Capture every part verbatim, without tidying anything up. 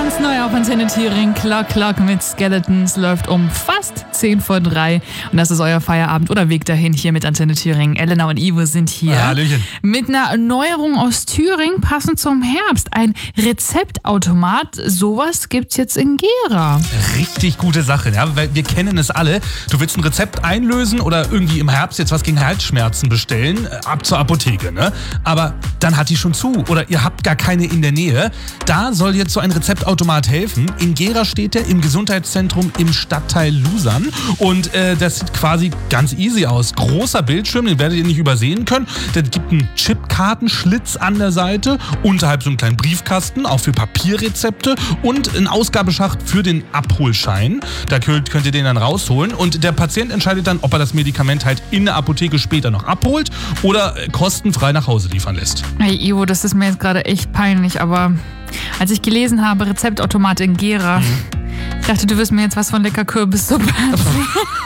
Ganz neu auf Antenne Thüringen. Clock Clock mit Skeletons läuft um fast zehn vor drei. Und das ist euer Feierabend oder Weg dahin hier mit Antenne Thüringen. Elena und Ivo sind hier. Ja, Hallöchen. Mit einer Neuerung aus Thüringen, passend zum Herbst. Ein Rezeptautomat. Sowas gibt's jetzt in Gera. Richtig gute Sache, ja, weil wir kennen es alle. Du willst ein Rezept einlösen oder irgendwie im Herbst jetzt was gegen Halsschmerzen bestellen, ab zur Apotheke, ne? Aber dann hat die schon zu oder ihr habt gar keine in der Nähe. Da soll jetzt so ein Rezeptautomat helfen. In Gera steht der im Gesundheitszentrum im Stadtteil Lusern und äh, das sieht quasi ganz easy aus. Großer Bildschirm, den werdet ihr nicht übersehen können. Der gibt einen Chipkartenschlitz an der Seite, unterhalb so einen kleinen Briefkasten, auch für Papierrezepte und einen Ausgabeschacht für den Abholschein. Da könnt, könnt ihr den dann rausholen und der Patient entscheidet dann, ob er das Medikament halt in der Apotheke später noch abholt oder kostenfrei nach Hause liefern lässt. Hey Ivo, das ist mir jetzt gerade echt peinlich, aber als ich gelesen habe, Rezeptautomat in Gera, mhm. ich dachte, du wirst mir jetzt was von lecker Kürbissuppe erzählen.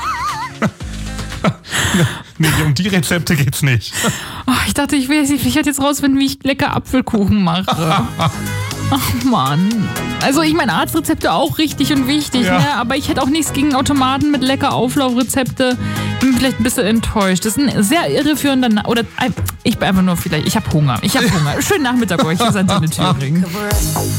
Nee, um die Rezepte geht's nicht. Oh, ich dachte, ich will ich werde jetzt rausfinden, wie ich lecker Apfelkuchen mache. Ach Mann. Also ich meine, Arztrezepte auch richtig und wichtig, ja. ne? Aber ich hätte auch nichts gegen Automaten mit lecker Auflaufrezepte. Bin vielleicht ein bisschen enttäuscht. Das ist ein sehr irreführender... Na- oder ich bin einfach nur vielleicht... Ich habe Hunger. Ich habe Hunger. Schönen Nachmittag euch. Hier ist Antenne Thüringen.